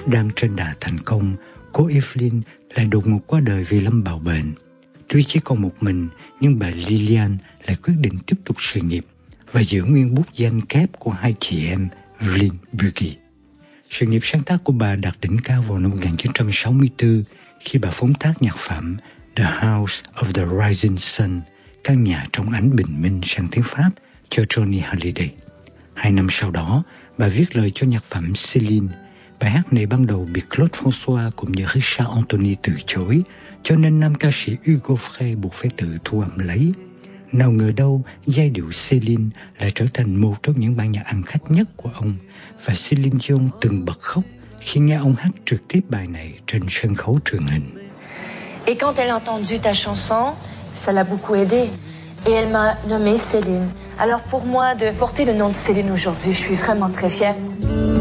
đang trên đà thành công, cô Evelyn lại đột ngột qua đời vì lâm bào bệnh. Tuy chỉ còn một mình, nhưng bà Lillian lại quyết định tiếp tục sự nghiệp và giữ nguyên bút danh kép của hai chị em Evelyn Buggy. Sự nghiệp sáng tác của bà đạt đỉnh cao vào năm 1964 khi bà phóng tác nhạc phẩm The House of the Rising Sun, căn nhà trong ánh bình minh sang tiếng Pháp cho Johnny Hallyday. 2 năm sau đó, bà viết lời cho nhạc phẩm Céline. Bài hát này ban đầu bị Claude François cũng như Richard Anthony từ chối, cho nên nam ca sĩ Hugo Frey buộc phải tự thu âm lấy. Nào ngờ đâu, giai điệu Céline lại trở thành một trong những bản nhạc ăn khách nhất của ông, và Céline Dion từng bật khóc khi nghe ông hát trực tiếp bài này trên sân khấu truyền hình. Et quand elle a entendu ta chanson, ça l'a beaucoup aidée. Et elle m'a nommée Céline. Alors pour moi, de porter le nom de Céline aujourd'hui, je suis vraiment très fière.